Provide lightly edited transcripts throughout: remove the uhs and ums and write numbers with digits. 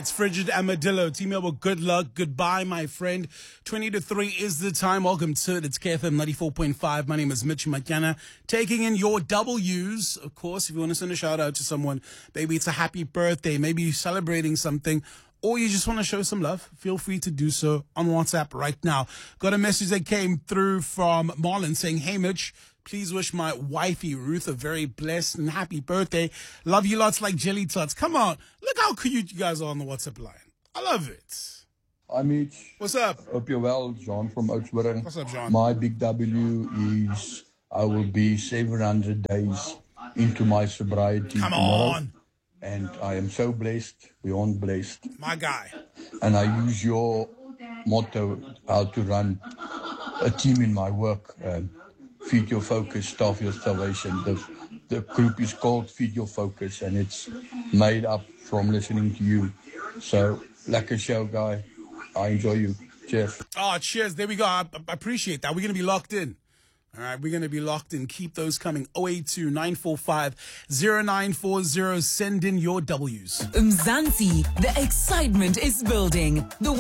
It's Frigid Amadillo. Team Elbow, good luck. Goodbye, my friend. 2 to 3 is the time. Welcome to it. It's KFM 94.5. My name is Mitch Makana. Taking in your W's. Of course, if you want to send a shout out to someone, maybe it's a happy birthday, maybe you're celebrating something, or you just want to show some love, feel free to do so on WhatsApp right now. Got a message that came through from Marlon saying, hey, Mitch, please wish my wifey, Ruth, a very blessed and happy birthday. Love you lots like jelly tots. Come on. Look how cute you guys are on the WhatsApp line. I love it. Hi, Mitch. What's up? Hope you're well. John from Oudtshoorn. What's up, John? My big W is I will be 700 days into my sobriety Come tomorrow. on. And I am so blessed, beyond blessed. My guy. And I use your motto, how to run a team in my work. Feed your focus, starve your salvation. The group is called Feed Your Focus, and it's made up from listening to you. So, lekker show, guy. I enjoy you. Cheers. Oh, cheers. There we go. I appreciate that. We're going to be locked in. All right, we're going to be locked in. Keep those coming. 082-945-0940. Send in your W's. Mzansi, the excitement is building. The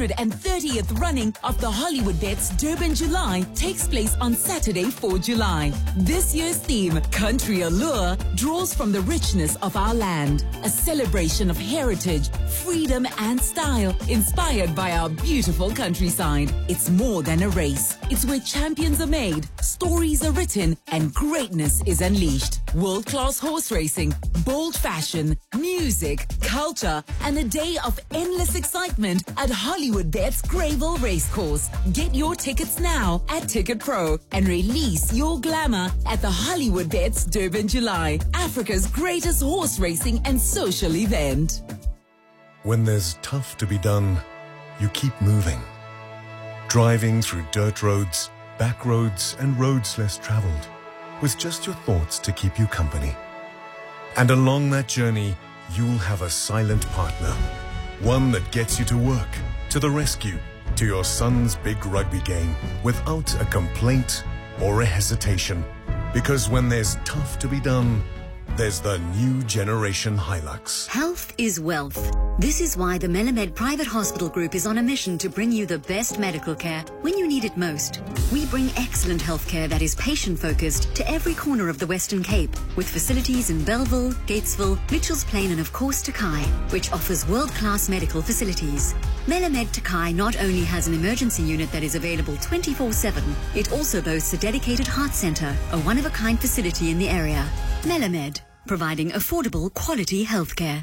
130th running of the Hollywood Bets Durban July takes place on Saturday, 4 July. This year's theme, Country Allure, draws from the richness of our land. A celebration of heritage, freedom and style, inspired by our beautiful countryside. It's more than a race. It's where champions are made, stories are written, and greatness is unleashed. World-class horse racing, bold fashion, music, culture, and a day of endless excitement at Hollywood Bets Greyville Racecourse. Get your tickets now at Ticket Pro and release your glamour at the Hollywood Bets Durban July, Africa's greatest horse racing and social event. When there's tough to be done, you keep moving. Driving through dirt roads, back roads and roads less traveled, with just your thoughts to keep you company. And along that journey, you'll have a silent partner. One that gets you to work, to the rescue, to your son's big rugby game, without a complaint or a hesitation. Because when there's tough to be done, there's the new generation Hilux. Health is wealth. This is why the Melamed Private Hospital Group is on a mission to bring you the best medical care when you need it most. We bring excellent healthcare that is patient-focused to every corner of the Western Cape, with facilities in Bellville, Gatesville, Mitchells Plain and of course Takai, which offers world-class medical facilities. Melamed Takai not only has an emergency unit that is available 24/7, it also boasts a dedicated heart center, a one-of-a-kind facility in the area. Melamed, providing affordable, quality healthcare.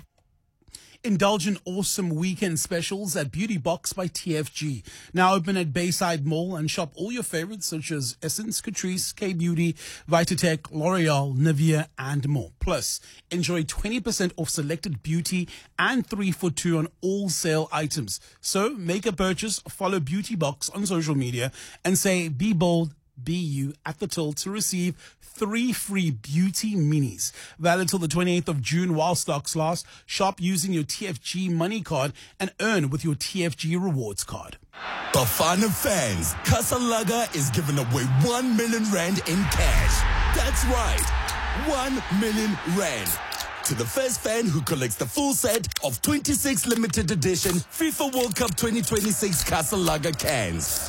Indulge in awesome weekend specials at Beauty Box by TFG. Now open at Bayside Mall, and shop all your favorites such as Essence, Catrice, K-Beauty, Vitatech, L'Oreal, Nivea, and more. Plus, enjoy 20% off selected beauty and 3 for 2 on all sale items. So make a purchase, follow Beauty Box on social media, and say, be bold, be you at the till to receive 3 free beauty minis. Valid till the 28th of June while stocks last. Shop using your TFG money card and earn with your TFG rewards card. Bafana fans, Casalaga is giving away 1 million rand in cash. That's right, 1 million rand. To the first fan who collects the full set of 26 limited edition FIFA World Cup 2026 Casalaga cans.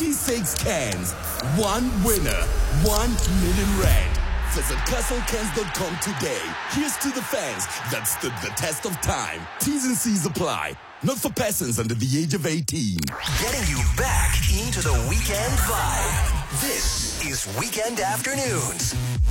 26 cans, 1 winner, 1 million rand. Visit castlecans.com today. Here's to the fans that stood the test of time. T's and C's apply. Not for persons under the age of 18. Getting you back into the weekend vibe. This is Weekend Afternoons.